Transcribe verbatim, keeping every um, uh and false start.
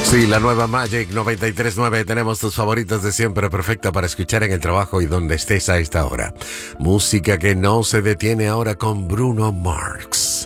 Sí, la nueva Magic noventa y tres punto nueve. Tenemos tus favoritos de siempre, perfecta para escuchar en el trabajo y donde estés a esta hora. Música que no se detiene ahora con Bruno Mars.